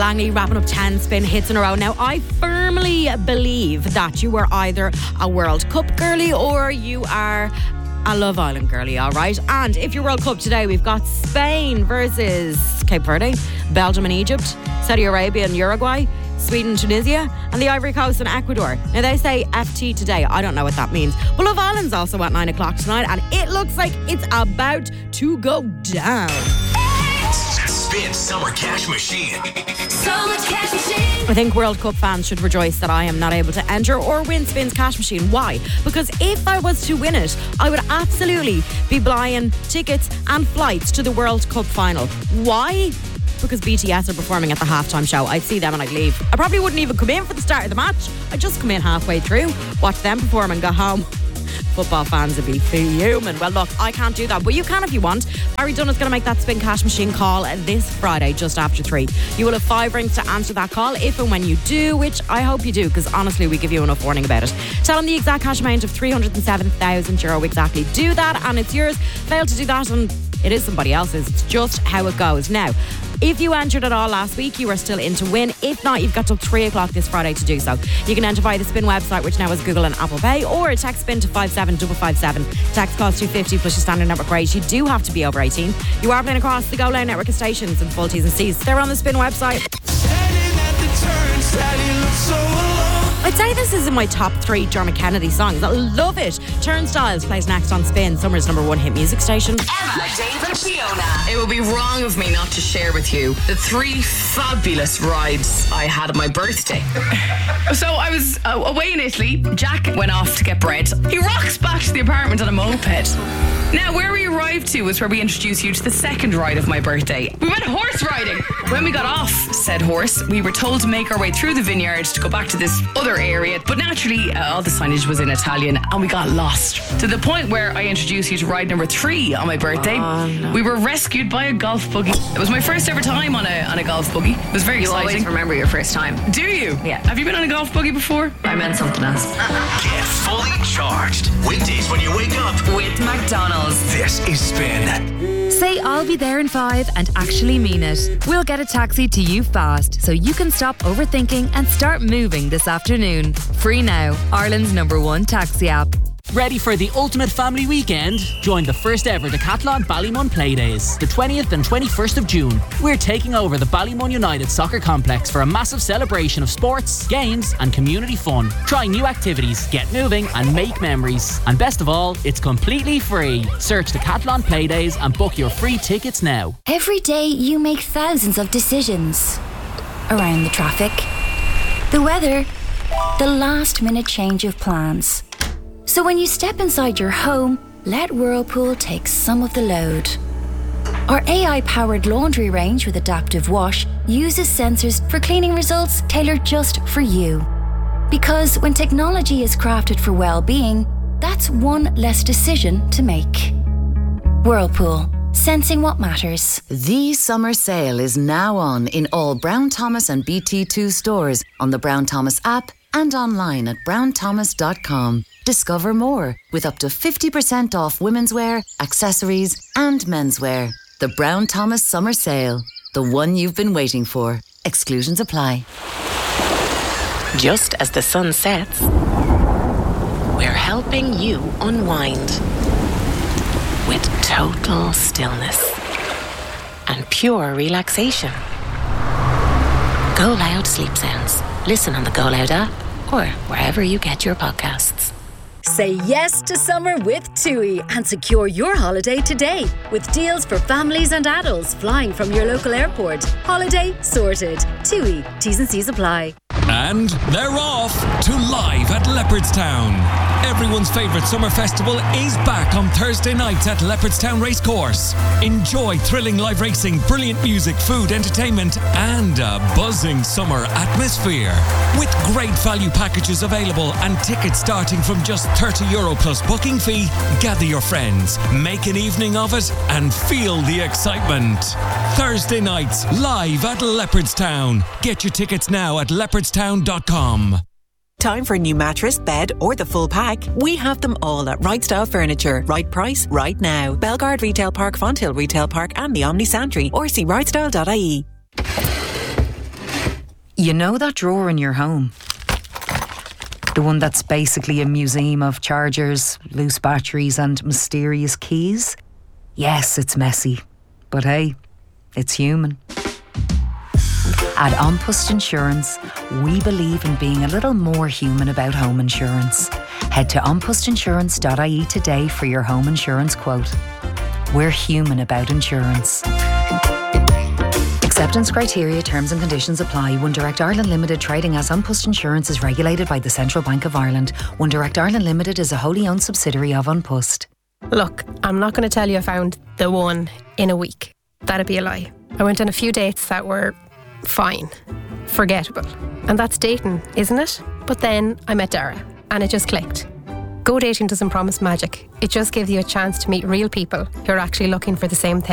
Langley wrapping up 10 spin hits in a row. Now, I firmly believe that you are either a World Cup girly or you are a Love Island girly, all right? And if you're World Cup today, we've got Spain versus Cape Verde, Belgium and Egypt, Saudi Arabia and Uruguay, Sweden, Tunisia, and the Ivory Coast and Ecuador. Now, they say FT today. I don't know what that means. But Love Island's also at 9 o'clock tonight, and it looks like it's about to go down. Spin Summer Cash Machine. So much cash machine. I think World Cup fans should rejoice that I am not able to enter or win Spin's Cash Machine. Why? Because if I was to win it, I would absolutely be buying tickets and flights to the World Cup final. Why? Because BTS are performing at the halftime show. I'd see them and I'd leave. I probably wouldn't even come in for the start of the match. I'd just come in halfway through, watch them perform and go home. Football fans would be fuming. Well, look, I can't do that, but you can if you want. Barry Dunn is going to make that Spin Cash Machine call this Friday, just after 3. You will have 5 rings to answer that call if and when you do, which I hope you do, because honestly, we give you enough warning about it. Tell them the exact cash amount of €307,000 exactly. Do that, and it's yours. Fail to do that, and it is somebody else's. It's just how it goes. Now, if you entered at all last week, you are still in to win. If not, you've got till 3 o'clock this Friday to do so. You can enter via the Spin website, which now is Google and Apple Pay, or text Spin to 57557. Text costs $2.50 plus your standard network rate. You do have to be over 18. You are playing across the Go Loud network of stations and full T's and C's. They're on the Spin website. I'd say this is in my top 3 Dermot Kennedy songs. I love it. Turnstiles plays next on Spin, Summer's #1 hit music station. Emma, Dave and Fiona. It would be wrong of me not to share with you the 3 fabulous rides I had on my birthday. So I was away in Italy. Jack went off to get bread. He rocks back to the apartment on a moped. Now, where we arrived to was where we introduced you to the second ride of my birthday. We went horse riding. When we got off said horse, we were told to make our way through the vineyard to go back to this other area. But naturally, all the signage was in Italian and we got lost. To the point where I introduced you to ride number 3 on my birthday. Oh, no. We were rescued by a golf buggy. It was my first ever time on a golf buggy. It was very exciting. You always remember your first time. Do you? Yeah. Have you been on a golf buggy before? I meant something else. Get fully charged. Weekdays when you wake up. With McDonald's. This is Spin. Say I'll be there in 5 and actually mean it. We'll get a taxi to you fast so you can stop overthinking and start moving this afternoon. Free now. Ireland's #1 taxi app. Ready for the ultimate family weekend? Join the first ever Decathlon Ballymun Playdays, the 20th and 21st of June. We're taking over the Ballymun United Soccer Complex for a massive celebration of sports, games and community fun. Try new activities, get moving and make memories. And best of all, it's completely free. Search Decathlon Playdays and book your free tickets now. Every day you make thousands of decisions. Around the traffic, the weather, the last minute change of plans. So when you step inside your home, let Whirlpool take some of the load. Our AI-powered laundry range with Adaptive Wash uses sensors for cleaning results tailored just for you. Because when technology is crafted for well-being, that's one less decision to make. Whirlpool, sensing what matters. The summer sale is now on in all Brown Thomas and BT2 stores, on the Brown Thomas app and online at brownthomas.com. Discover more with up to 50% off women's wear, accessories and menswear. The Brown Thomas Summer Sale. The one you've been waiting for. Exclusions apply. Just as the sun sets, we're helping you unwind with total stillness and pure relaxation. Go Loud Sleep Sounds. Listen on the Go Loud app or wherever you get your podcasts. Say yes to summer with TUI and secure your holiday today with deals for families and adults flying from your local airport. Holiday sorted. TUI. T's and C's apply. And they're off to Live at Leopardstown. Everyone's favourite summer festival is back on Thursday nights at Leopardstown Racecourse. Enjoy thrilling live racing, brilliant music, food, entertainment and a buzzing summer atmosphere. With great value packages available and tickets starting from just €30 plus booking fee, gather your friends, make an evening of it and feel the excitement. Thursday nights, live at Leopardstown. Get your tickets now at leopardstown.com. Time for a new mattress, bed or the full pack? We have them all at Right Style Furniture. Right price, right now. Belgard Retail Park, Fonthill Retail Park and the Omni Santry, or see rightstyle.ie. You know that drawer in your home? The one that's basically a museum of chargers, loose batteries and mysterious keys? Yes, it's messy. But hey, it's human. At An Post Insurance, we believe in being a little more human about home insurance. Head to anpostinsurance.ie today for your home insurance quote. We're human about insurance. Acceptance criteria, terms and conditions apply. One Direct Ireland Limited, trading as An Post Insurance, is regulated by the Central Bank of Ireland. One Direct Ireland Limited is a wholly owned subsidiary of An Post. Look, I'm not going to tell you I found the one in a week. That'd be a lie. I went on a few dates that were fine, forgettable. And that's dating, isn't it? But then I met Dara and it just clicked. Go dating doesn't promise magic. It just gives you a chance to meet real people who are actually looking for the same thing.